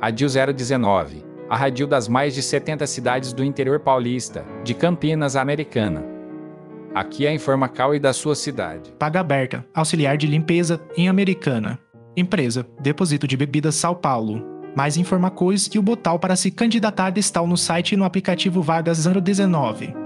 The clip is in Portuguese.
Radil 019. A radil das mais de 70 cidades do interior paulista, de Campinas, Americana. Aqui é a Informacal e da sua cidade. Paga Aberta, auxiliar de limpeza em Americana. Empresa, Depósito de Bebidas São Paulo. Mais Informacois e o botal para se candidatar estão no site e no aplicativo Vagas 019.